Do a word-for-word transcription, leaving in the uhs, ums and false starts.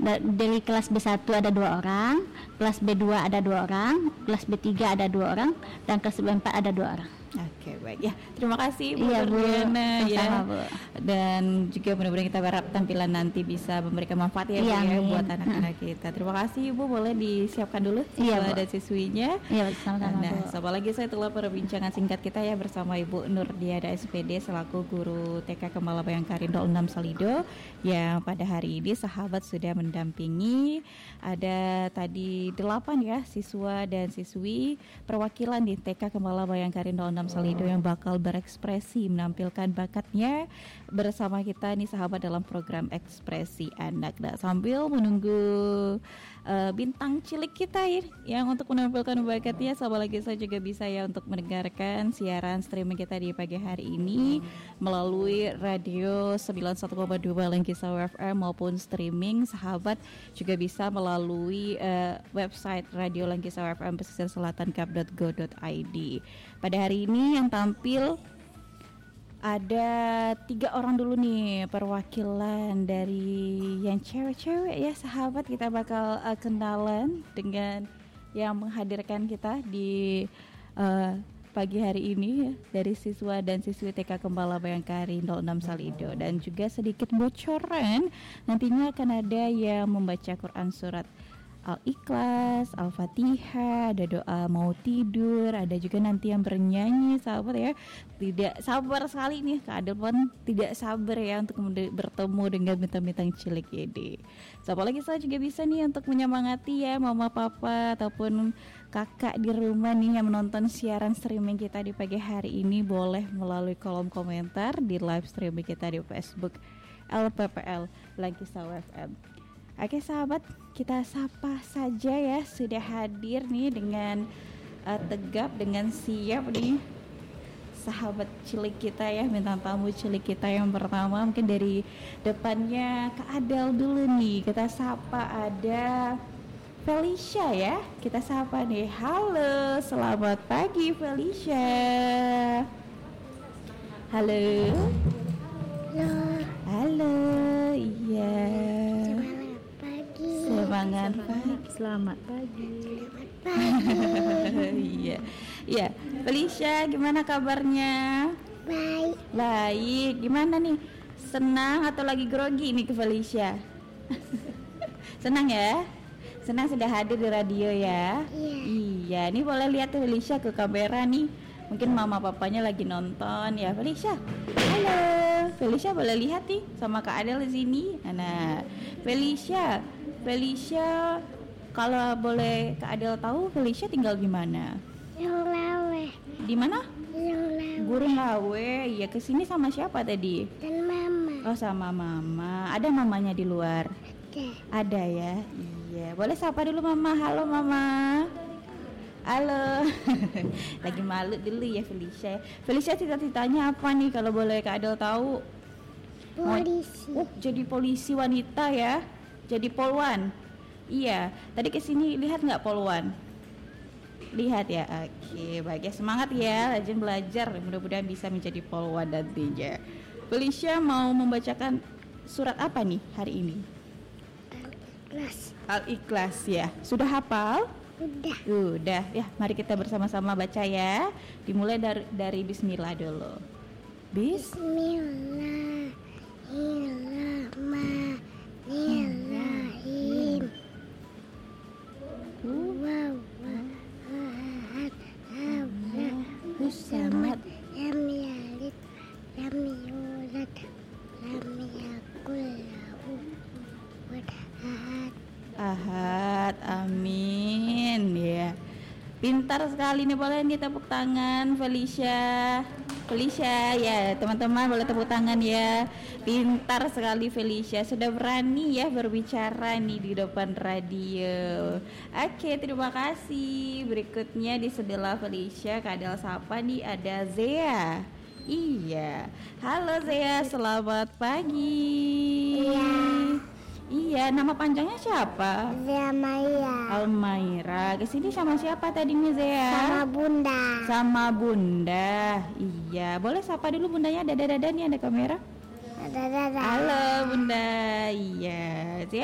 Da- dari kelas B satu ada dua orang, kelas B dua ada dua orang, kelas B tiga ada dua orang, dan kelas B empat ada dua orang. Oke, baik ya. Terima kasih Bu Iya, Bu. Nurdiana ya. Sama-sama, Bu. Dan juga mudah-mudahan kita berharap tampilan nanti bisa memberikan manfaat ya, Bu, Iya, ya amin. buat anak-anak kita. Terima kasih Bu, boleh disiapkan dulu Iya, siswa Bu. dan siswinya. Iya, sama-sama, Nah, Bu. sama lagi saya telah perbincangan singkat kita ya bersama Ibu Nurdiana S P D selaku guru T K Kemala Bayangkari nol enam Salido, yang pada hari ini sahabat sudah mendampingi ada tadi delapan ya siswa dan siswi perwakilan di T K Kemala Bayangkari nol enam Salido yang bakal berekspresi menampilkan bakatnya bersama kita nih sahabat dalam program Ekspresi Anak. Nah, sambil menunggu uh, bintang cilik kita ya, yang untuk menampilkan bakatnya, sama lagi saya juga bisa ya untuk mendengarkan siaran streaming kita di pagi hari ini melalui radio sembilan puluh satu koma dua Langkisau F M maupun streaming sahabat juga bisa melalui uh, website radio Langkisau F M pesisir selatan kap dot go dot i d. Pada hari ini yang tampil ada tiga orang dulu nih perwakilan dari yang cewek-cewek ya sahabat. Kita bakal uh, kenalan dengan yang menghadirkan kita di uh, pagi hari ini ya, dari siswa dan siswi T K Kemala Bayangkari nol enam Salido. Dan juga sedikit bocoran, nantinya akan ada yang membaca Quran surat Al-Ikhlas, Al-Fatihah, ada doa mau tidur, ada juga nanti yang bernyanyi sahabat ya. Tidak sabar sekali nih Kak Adel pun tidak sabar ya untuk bertemu dengan bintang-bintang cilik ini. So, apalagi saya juga bisa nih untuk menyemangati ya mama papa ataupun kakak di rumah nih yang menonton siaran streaming kita di pagi hari ini, boleh melalui kolom komentar di live streaming kita di Facebook L P P L Langkisau F M. Oke sahabat, kita sapa saja ya, sudah hadir nih dengan uh, tegap, dengan siap nih sahabat cilik kita ya, bintang tamu cilik kita yang pertama. Mungkin dari depannya Kak Adel dulu nih, kita sapa ada Felicia ya, kita sapa nih. Halo, selamat pagi Felicia. Halo. Halo. Halo, iya. Semangat pagi. Selamat pagi. Iya, iya. Felicia, gimana kabarnya? Baik. Baik. Gimana nih? Senang atau lagi grogi nih ke Felicia? Senang ya? Senang sudah hadir di radio ya? Iya. Iya. Ini boleh lihat tuh Felicia ke kamera nih. Mungkin mama papanya lagi nonton ya Felicia. Halo, Felicia boleh lihat nih sama Kak Adel di sini. Nah, Felicia. Felicia, kalau boleh Kak Adel tahu, Felicia tinggal di mana? Yang lawe. Di mana? Yang lawe. Gurun Lawe. Iya, kesini sama siapa tadi? Dan mama. Oh, sama mama. Ada mamanya di luar? Ada. Ada ya. Iya, boleh sapa dulu mama. Halo mama. Halo. Lagi malu dulu ya Felicia. Felicia cita-citanya apa nih kalau boleh Kak Adel tahu? Polisi. Oh, jadi polisi wanita ya. Jadi polwan. Iya, tadi kesini lihat nggak polwan? Lihat ya. Oke, baik ya, semangat ya, rajin belajar, mudah-mudahan bisa menjadi polwan nantinya. Felicia mau membacakan surat apa nih hari ini? Kelas. Al-Ikhlas ya. Sudah hafal? Udah. Udah ya, mari kita bersama-sama baca ya. Dimulai dari, dari Bismillah dulu. Bis Bismillahirrahmanirrahim. Wow. Ahad. Allahu samad. Lam yalid. Lam yulad. Lam yakul lahu kufuwan ahad. Ahad, amin ya. Pintar sekali nih, boleh nih tepuk tangan Felicia. Felicia ya, teman-teman boleh tepuk tangan ya. Pintar sekali Felicia, sudah berani ya berbicara nih di depan radio. Oke, terima kasih. Berikutnya di sebelah Felicia, Kak Adel sapa nih ada Zea. Iya. Halo Zea, selamat pagi. Iya. Iya, nama panjangnya siapa? Zamaya. Almaira. Kesini sama siapa tadi nih Zea? Sama bunda. Sama bunda. Iya, boleh sapa dulu bundanya. Dada-dada nih, ada kamera. Dadah. Halo bunda. Iya, Zea